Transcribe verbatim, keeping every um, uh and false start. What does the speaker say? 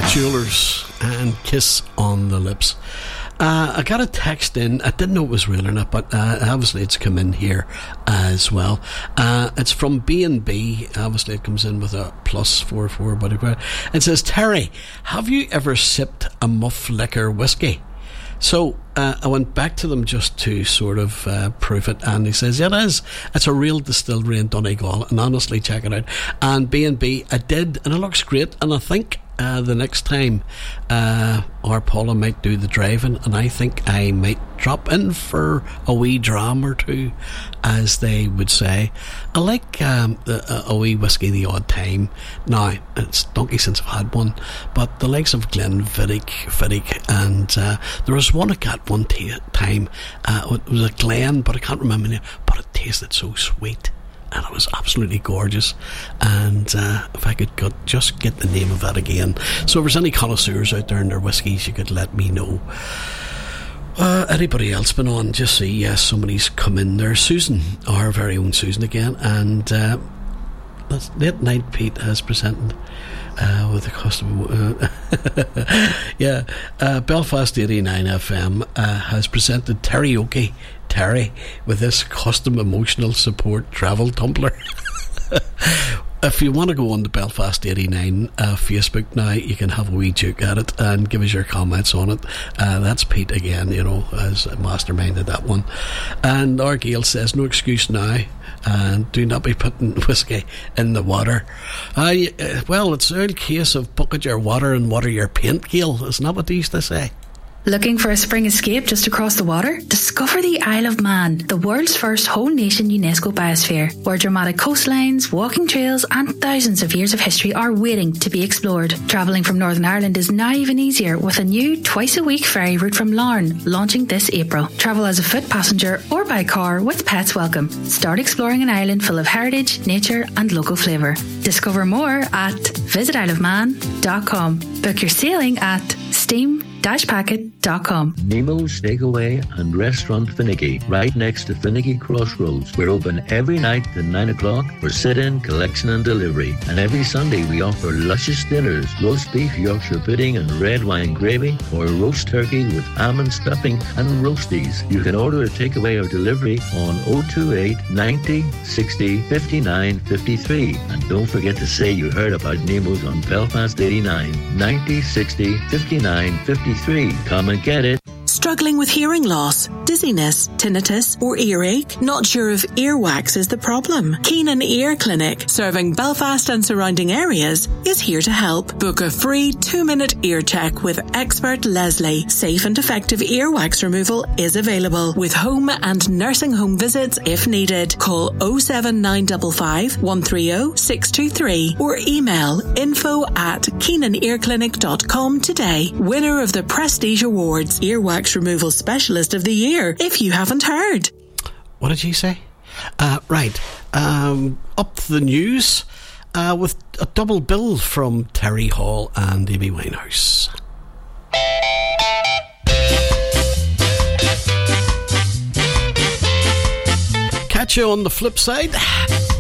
Jewelers and Kiss on the Lips. Uh, I got a text in. I didn't know it was real or not, but uh, obviously it's come in here as well. Uh, it's from B and B. Obviously it comes in with a plus four four, but it says, Terry, have you ever sipped a muff liquor whiskey? So uh, I went back to them just to sort of uh, prove it, and he says, yeah, it is. It's a real distillery in Donegal, and honestly, check it out. And B and B, I did, and it looks great, and I think uh, the next time uh, our Paula might do the driving, and I think I might drop in for a wee dram or two, as they would say. I like um, a, a wee whiskey the odd time. Now, it's donkey since I've had one, but the likes of Glenfiddich, Fiddick, and uh, there was one I got one t- time. Uh, it was a Glen, but I can't remember the name, but it tasted so sweet. And it was absolutely gorgeous. And uh, if I could get, just get the name of that again. So if there's any connoisseurs out there in their whiskies, you could let me know. Uh, anybody else been on? Just see, yes, somebody's come in there. Susan, our very own Susan again. And uh, Late Night Pete has presented uh, with a custom. Uh, yeah, uh, Belfast eighty-nine F M uh, has presented Terryokey Terry with this custom emotional support travel tumbler. If you want to go on the Belfast eighty-nine uh, Facebook now, you can have a wee juke at it and give us your comments on it. Uh, that's Pete again, you know, as masterminded that one. And our Gail says, no excuse now, and do not be putting whiskey in the water. Uh, well, it's an old case of bucket your water and water your paint, Gail. Isn't that what they used to say? Looking for a spring escape just across the water? Discover the Isle of Man, the world's first whole nation UNESCO biosphere, where dramatic coastlines, walking trails and thousands of years of history are waiting to be explored. Travelling from Northern Ireland is now even easier with a new twice a week ferry route from Larne launching this April. Travel as a foot passenger or by car with pets welcome. Start exploring an island full of heritage, nature and local flavour. Discover more at visit isle of man dot com. Book your sailing at steam dash packet dot com. Nemo's Takeaway and Restaurant Finicky, right next to Finicky Crossroads. We're open every night at nine o'clock for sit-in, collection and delivery. And every Sunday we offer luscious dinners, roast beef, Yorkshire pudding and red wine gravy, or roast turkey with almond stuffing and roasties. You can order a takeaway or delivery on oh two eight, ninety, sixty, fifty-nine, fifty-three. And don't forget to say you heard about Nemo's on Belfast eighty-nine, ninety, sixty, fifty-nine, fifty-three. Come and get it. Struggling with hearing loss, dizziness, tinnitus or earache? Not sure if earwax is the problem? Keenan Ear Clinic, serving Belfast and surrounding areas, is here to help. Book a free two-minute ear check with expert Leslie. Safe and effective earwax removal is available with home and nursing home visits if needed. Call oh seven nine five five, one three oh, six two three or email info at keenan ear clinic dot com today. Winner of the Prestige Awards, Earwax Removal Specialist of the Year, if you haven't heard. What did you say? Uh, right. Um, up the news uh, with a double bill from Terry Hall and Amy Winehouse. Catch you on the flip side.